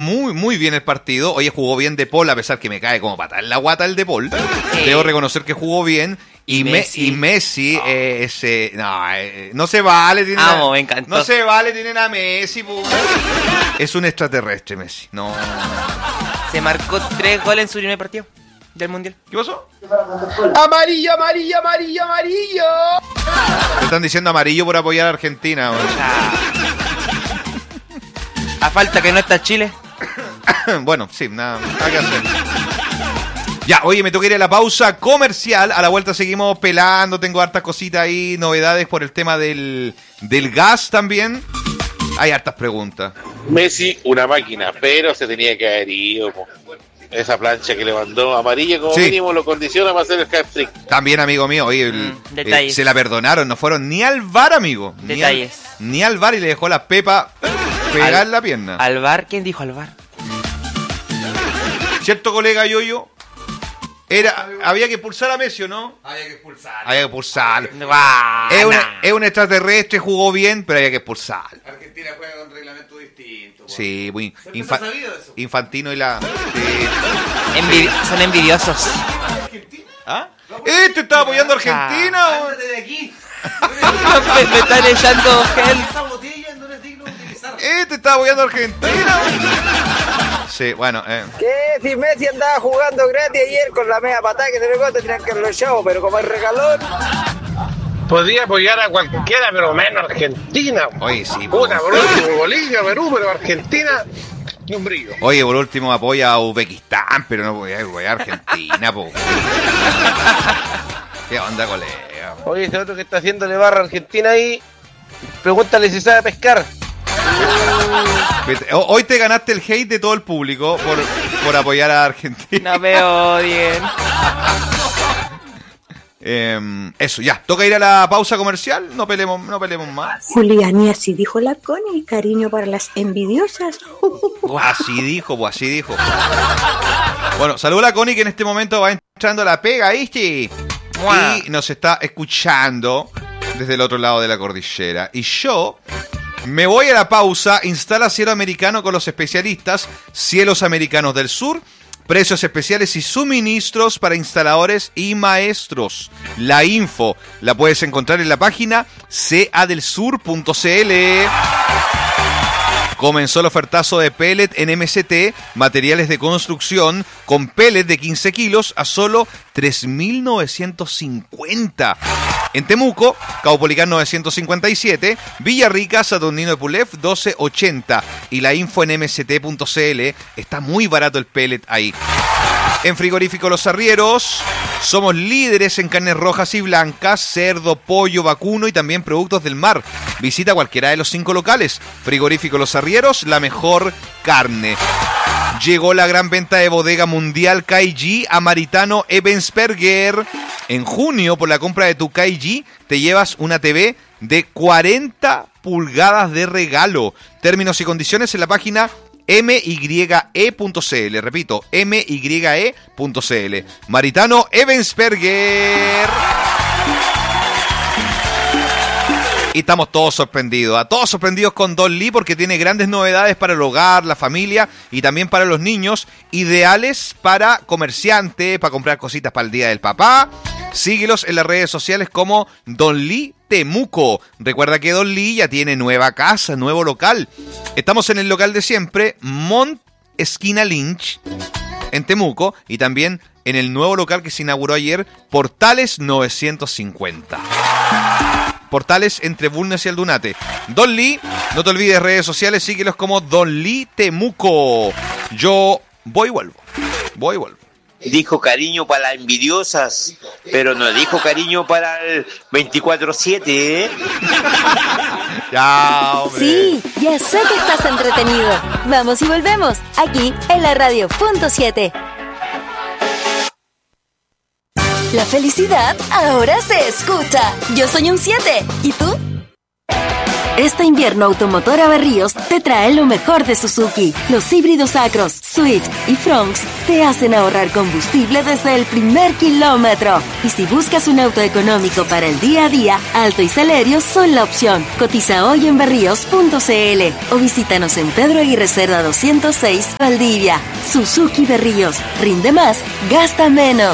muy, muy bien el partido. Oye, jugó bien De Paul, a pesar que me cae como patada en la guata el De Paul. Debo reconocer que jugó bien. Y Messi, no se vale. Me encantó. No se vale, tienen a Messi. Es un extraterrestre, Messi. No. Se marcó 3 goles en su primer partido del Mundial. ¿Qué pasó? ¡Amarillo, amarillo, amarillo, amarillo! Me están diciendo amarillo por apoyar a Argentina. A falta que no está Chile. Bueno, sí, nada que hacer. Ya, oye, me toca ir a la pausa comercial. A la vuelta seguimos pelando. Tengo hartas cositas ahí, novedades por el tema del gas también. Hay hartas preguntas. Messi, una máquina, pero se tenía que haber ido. Esa plancha que le mandó amarilla como mínimo lo condiciona para hacer el hat-trick. También, amigo mío, oye, se la perdonaron. No fueron ni al VAR, amigo. Detalles. Ni al VAR y le dejó la pepa pegar en la pierna. ¿Al VAR? ¿Quién dijo al VAR? ¿Cierto, colega Yoyo? Había que expulsar a Messi, ¿o no? Había que expulsar. Es un extraterrestre, jugó bien, pero había que expulsar. Argentina juega con reglamento distinto. Sí, muy infantino y la... Son envidiosos. ¿Ah? ¡Este está apoyando a Argentina! ¡Ándate de aquí! Me están echando gel. Esa botella no es digno de utilizar. ¡Este está apoyando a Argentina! Sí, bueno. ¿Qué? Si Messi andaba jugando gratis ayer con la media patada que se pegó, tendrían que haberlo echado, pero como es regalón... Podría apoyar a cualquiera, pero menos Argentina. Oye, sí. Puta, por último, Bolivia, Perú, pero Argentina, ni un brillo. Oye, por último apoya a Uzbekistán, pero no voy a Argentina, po. ¿Qué onda, colega? Oye, ese otro que está haciéndole barra a Argentina ahí, pregúntale si sabe pescar. Hoy te ganaste el hate de todo el público por apoyar a Argentina. No me odien. Eso, ya. Toca ir a la pausa comercial. No pelemos más. Julián, y así dijo la Connie, cariño para las envidiosas. Así dijo. Bueno, saludo a la Connie que en este momento va entrando a la pega, ¿viste? Y nos está escuchando desde el otro lado de la cordillera. Y yo me voy a la pausa. Instala Cielo Americano con los especialistas Cielos Americanos del Sur. Precios especiales y suministros para instaladores y maestros. La info la puedes encontrar en la página cadelsur.cl. Comenzó el ofertazo de pellet en MCT, materiales de construcción, con pellet de 15 kilos a solo 3.950. En Temuco, Caupolicán 957, Villarrica, Saturnino de Pulef 1280. Y la info en mct.cl. Está muy barato el pellet ahí. En Frigorífico Los Arrieros, somos líderes en carnes rojas y blancas, cerdo, pollo, vacuno y también productos del mar. Visita cualquiera de los 5 locales. Frigorífico Los Arrieros, la mejor carne. Llegó la gran venta de bodega mundial KG a Maritano Ebensperger. En junio, por la compra de tu KG, te llevas una TV de 40 pulgadas de regalo. Términos y condiciones en la página MYE.cl. Repito, MYE.cl. Maritano Ebensperger. Y estamos todos sorprendidos con Don Lee porque tiene grandes novedades para el hogar, la familia y también para los niños, ideales para comerciantes, para comprar cositas para el Día del Papá. Síguelos en las redes sociales como Don Lee Temuco. Recuerda que Don Lee ya tiene nueva casa, nuevo local. Estamos en el local de siempre, Mont Esquina Lynch, en Temuco, y también en el nuevo local que se inauguró ayer, Portales 950. Portales entre Bulnes y Aldunate. Don Lee, no te olvides, redes sociales, síguelos como Don Lee Temuco. Yo voy y vuelvo. Dijo cariño para las envidiosas, pero no dijo cariño para el 24/7, ¿eh? Ya, hombre. Sí, ya sé que estás entretenido. Vamos y volvemos, aquí en la radio.7. La felicidad ahora se escucha. Yo soy un 7. ¿Y tú? Este invierno Automotora Berríos te trae lo mejor de Suzuki. Los híbridos Acros, Swift y Fronx te hacen ahorrar combustible desde el primer kilómetro. Y si buscas un auto económico para el día a día, Alto y Celerio son la opción. Cotiza hoy en berríos.cl o visítanos en Pedro Aguirre Cerda 206, Valdivia. Suzuki Berríos. Rinde más, gasta menos.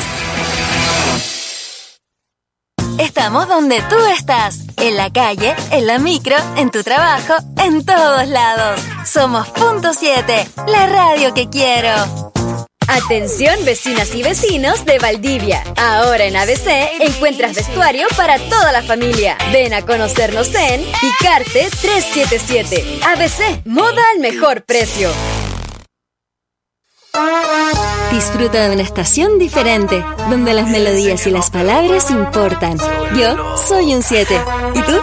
Estamos donde tú estás, en la calle, en la micro, en tu trabajo, en todos lados. Somos Punto 7, la radio que quiero. Atención vecinas y vecinos de Valdivia. Ahora en ABC encuentras vestuario para toda la familia. Ven a conocernos en Picarte 377. ABC, moda al mejor precio. Disfruta de una estación diferente, donde las melodías y las palabras importan. Yo soy un 7. ¿Y tú?